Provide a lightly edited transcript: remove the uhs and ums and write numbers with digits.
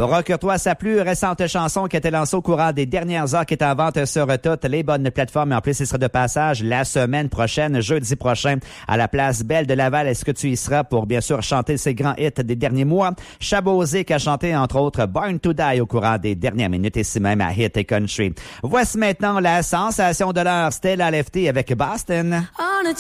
Procure-toi sa plus récente chanson qui a été lancée au courant des dernières heures, qui est en vente sur toutes les bonnes plateformes. Et en plus, il sera de passage la semaine prochaine, jeudi prochain, à la place Belle de Laval. Est-ce que tu y seras pour, bien sûr, chanter ses grands hits des derniers mois? Chabosé qui a chanté, entre autres, Born to Die au courant des dernières minutes, et si même à Hit et Country. Voici maintenant la sensation de l'heure, Stella Lefty avec Boston.